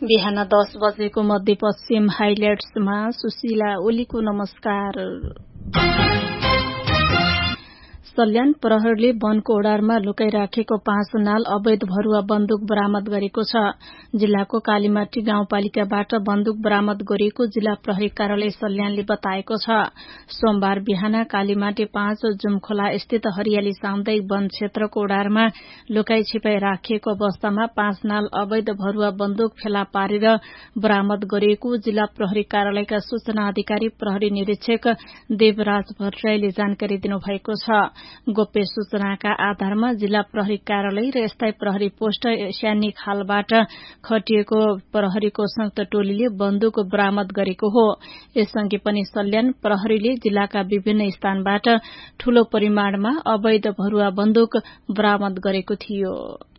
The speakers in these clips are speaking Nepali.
बिहान 10 बजेको मध्यपश्चिम हाइलाइट्समा सुशीला ओलीको नमस्कार। सल्यान प्रहरीले वनको ओडारमा लुकाइराखेको 5 नाल अवैध भरुवा बन्दुक बरामद गरेको छ। जिल्लाको कालीमाटी गाउँपालिकाबाट बन्दुक बरामद गरिएको जिल्ला प्रहरी कार्यालय सल्यानले बताएको छ। सोमबार बिहान कालीमाटी 5 जुमखोला स्थित हरियाली सामुदायिक वन क्षेत्रको ओडारमा लुकाई छिपाई राखिएको अवस्थामा 5 नाल अवैध भरुवा बन्दुक फेला पारेर बरामद गरिएको जिल्ला प्रहरी कार्यालयका सूचना अधिकारी प्रहरी निरीक्षक देवराज भट्टराईले जानकारी दिनुभएको छ। गोप्य सूचनाका आधारमा जिल्ला प्रहरी कार्यालय र स्थायी प्रहरी पोस्ट स्यानी खालबाट खटिएको प्रहरीको संयुक्त टोलीले बन्दुक बरामद गरेको हो। यससँगै पनि सल्यान प्रहरीले जिल्लाका विभिन्न स्थानबाट ठूलो परिमाणमा अवैध भरुवा बन्दुक बरामद गरेको थियो।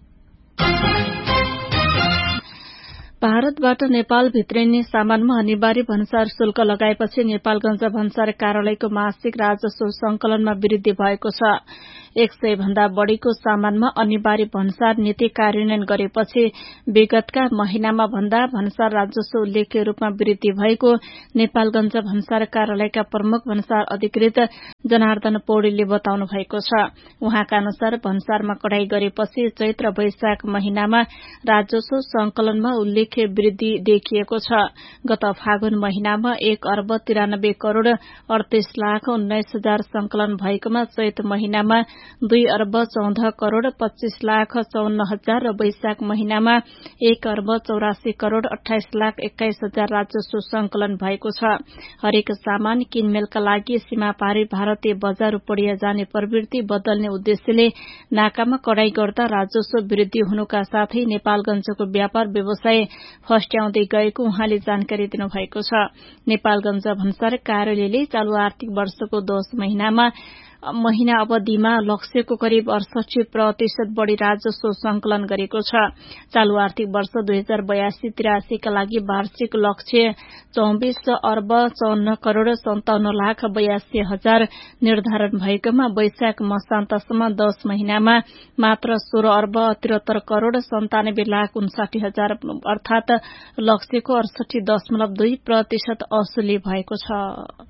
भारतबाट नेपाल भित्रिने सामानमा अनिवार्य भन्सार शुल्क लगाएपछि नेपालगञ्ज भन्सार कार्यालयको मासिक राजस्व संकलनमा वृद्धि भएको छ। 100 भन्दा बढ़ीको सामानमा अनिवार्य भन्सार नीति कार्यान्वयन गरेपछि विगतका महिनामा भन्दा भन्सार राजस्व उल्लेख्य रूपमा वृद्धि भएको नेपालगञ्ज भन्सार कार्यालयका प्रमुख भन्सार अधिकृत जनार्दन पौडेलले बताउनु भएको छ। उहाँका अनुसार भन्सारमा कडाई गरेपछि चैत र वैशाख महिनामा राजस्व संकलनमा उल्लेख्य वृद्धि देखिएको छ। गत फागुन महिनामा 1 अर्ब 93 करोड़ 38 लाख 19 हजार संकलन भएकोमा चैत महिनामा 2 अर्ब 14 करोड़ 25 लाख 54 हजार र वैशाख महिनामा 1 अर्ब 84 करोड़ 28 लाख 21 हजार राजस्व संकलन भएको छ। हरेक सामान किनमेलका लागि सीमा पारी भारतीय बजार उपडिया जाने प्रवृत्ति बदल्ने उद्देश्यले नाकामा कडाई गर्दा राजस्व वृद्धि हुनुका साथै नेपालगञ्जको व्यापार व्यवसाय फस्ट्याउँदै गएको उहाँले जानकारी दिनुभएको छ। नेपालगञ्ज भन्सार कार्यालयले चालू आर्थिक वर्षको 10 महिना अवधिमा लक्ष्यको करिब 68% बढ़ी राजस्व संकलन गरेको छ। चालू आर्थिक वर्ष 2082-83 का लागि वार्षिक लक्ष्य 24 अर्ब 54 करोड़ 57 लाख 82 हजार निर्धारण भएकोमा वैशाख मसान्तसम्म 10 महिनामा मात्र 16 अर्ब 73 करोड़ 97 लाख 59 हजार अर्थात लक्ष्यको 68.2% असुली भएको छ।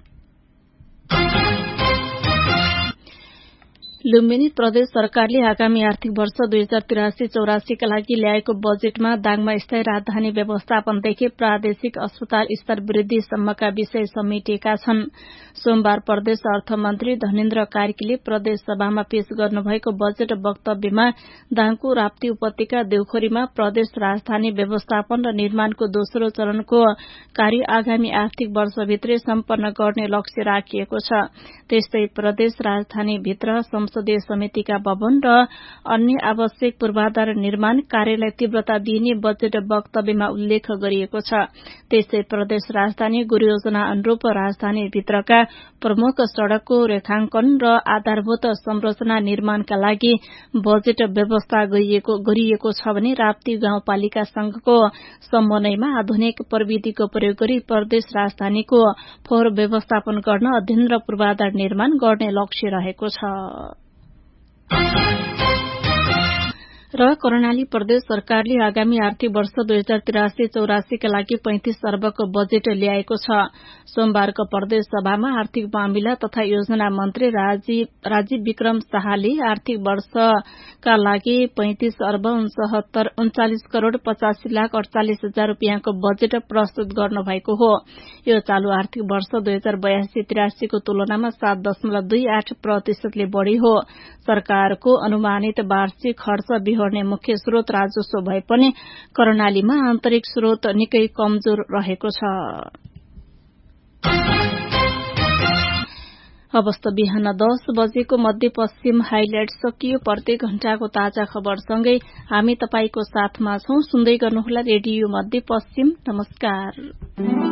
लुम्बिनी प्रदेश सरकारले आगामी आर्थिक वर्ष 2083-84 का लागि ल्याएको बजेटमा दाङमा स्थायी राजधानी व्यवस्थापनदेखि प्रादेशिक अस्पताल स्तर वृद्धि सम्मका विषय समेटिएका छन्। सोमबार प्रदेश अर्थमन्त्री धनेन्द्र कार्कीले प्रदेश सभामा पेश गर्नुभएको बजेट वक्तव्यमा दाङको राप्ती उपत्यका देउखोरीमा प्रदेश राजधानी व्यवस्थापन र निर्माणको दोस्रो चरणको कार्य आगामी आर्थिक वर्षभित्रै सम्पन्न गर्ने लक्ष्य राखिएको छ। त्यस्तै प्रदेश राजधानी भित्र संसदीय समितिका भवन र अन्य आवश्यक पूर्वाधार निर्माण कार्यलाई तीव्रता दिइने बजेट वक्तव्यमा उल्लेख गरिएको छ। त्यसै प्रदेश राजधानी गुरु योजना अनुरूप राजधानी भित्रका प्रमुख सड़कको रेखांकन र आधारभूत संरचना निर्माणका लागि बजेट व्यवस्था गरिएको छ भने राप्ती गाउँपालिका संघको समन्वयमा आधुनिक प्रविधिको प्रयोग गरी प्रदेश राजधानीको फोहोर व्यवस्थापन गर्न अध्ययन र पूर्वाधार निर्माण गर्ने लक्ष्य रहेको छ। र कर्णाली प्रदेश सरकारले आगामी आर्थिक वर्ष 2083-84 का लागि 35 अर्बको बजेट ल्याएको छ। सोमबारको प्रदेश सभामा आर्थिक मामिला तथा योजना मन्त्री राजीव विक्रम शाहले आर्थिक वर्षका लागि 35 अर्ब 39 करोड़ 85 लाख 48 हजार रूपियाँको बजेट प्रस्तुत गर्नुभएको हो। यो चालू आर्थिक वर्ष 2082-83 को तुलनामा 7.28% ले बढ़ी हो। सरकारको अनुमानित वार्षिक खर्च बिहोर्ने मुख्य स्रोत राजस्व भए पनि कर्णालीमा आन्तरिक स्रोत निकै कमजोर रहेको छ। अवस्था बिहान 10 बजेको मध्यपश्चिम हाइलाइट सकियो। प्रत्येक घण्टाको ताजा खबरसँगै हामी तपाईको साथमा छौं। सुन्दै गर्नुहोला रेडियो मध्यपश्चिम। नमस्कार।